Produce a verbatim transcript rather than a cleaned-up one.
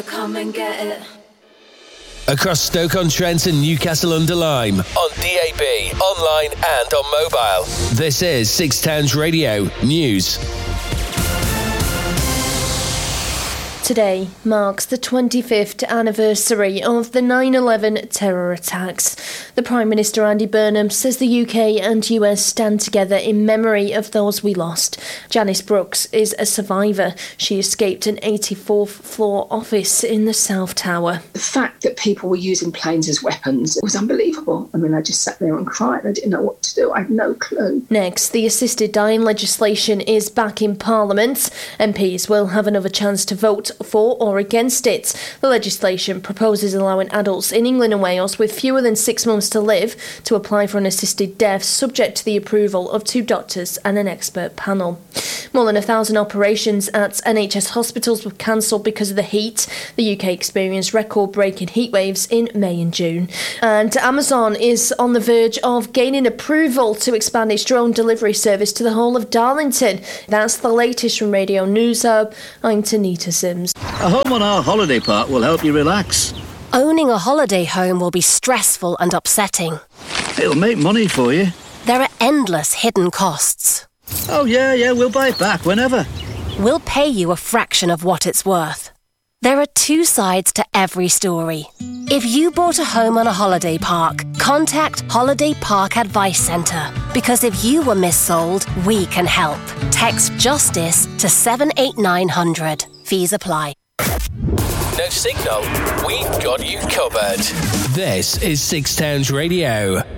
Come and get it. Across Stoke-on-Trent and Newcastle-under-Lyme, on D A B, online and on mobile. This is Six Towns Radio News. Today marks the twenty-fifth anniversary of the nine eleven terror attacks. The Prime Minister Andy Burnham says the U K and U S stand together in memory of those we lost. Janice Brooks is a survivor. She escaped an eighty-fourth floor office in the South Tower. The fact that people were using planes as weapons was unbelievable. I mean, I just sat there and cried. I didn't know what to do. I had no clue. Next, the assisted dying legislation is back in Parliament. M Ps will have another chance to vote for or against it. The legislation proposes allowing adults in England and Wales with fewer than six months to live to apply for an assisted death, subject to the approval of two doctors and an expert panel. More than a thousand operations at N H S hospitals were cancelled because of the heat. The U K experienced record-breaking heat waves in May and June. And Amazon is on the verge of gaining approval to expand its drone delivery service to the whole of Darlington. That's the latest from Radio News Hub. I'm Tanita Sims. A home on our holiday park will help you relax. Owning a holiday home will be stressful and upsetting. It'll make money for you. There are endless hidden costs. Oh, yeah, yeah, we'll buy it back whenever. We'll pay you a fraction of what it's worth. There are two sides to every story. If you bought a home on a holiday park, contact Holiday Park Advice Centre. Because if you were missold, we can help. Text JUSTICE to seven eight nine hundred. Fees apply. No signal? We've got you covered. This is Six Towns Radio.